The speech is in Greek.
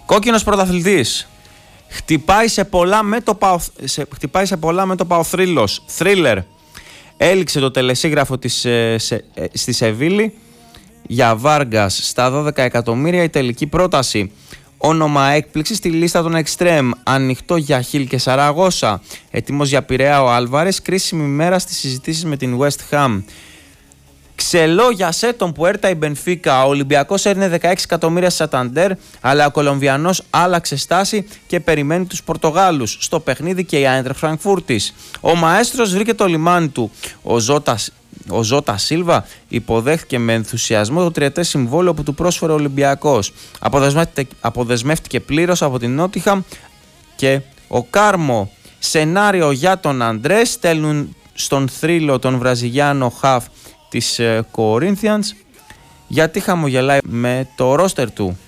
Κόκκινος πρωταθλητής. Χτυπάει σε πολλά μέτωπα ο θρύλος. Thriller. Έληξε το τελεσίγραφο στη Σεβίλη για Βάργκας στα 12 εκατομμύρια η τελική πρόταση. Όνομα έκπληξη στη λίστα των Extreme. Ανοιχτό για Χιλ και Σαραγώσα. Έτοιμος για Πειραιά ο Άλβαρες. Κρίσιμη μέρα στις συζητήσεις με την West Ham. Ξελό για Σέτον Πουέρτα η Μπενφίκα. Ο Ολυμπιακός έρνε 16 εκατομμύρια στη Σανταντέρ, αλλά ο Κολομβιανός άλλαξε στάση και περιμένει τους Πορτογάλους. Στο παιχνίδι και η Άιντραχτ Φραγκφούρτης. Ο Μαέστρος βρήκε το λιμάνι του. Ο Ζώτα Σίλβα υποδέχθηκε με ενθουσιασμό το τριετές συμβόλαιο που του πρόσφερε ο Ολυμπιακός. Αποδεσμεύτηκε πλήρως από την Νότιχαμ και ο Κάρμο. Σενάριο για τον Αντρέ. Στέλνουν στον θρύλο τον Βραζιλιάνο χαφ της Corinthians γιατί χαμογελάει με το ρόστερ του.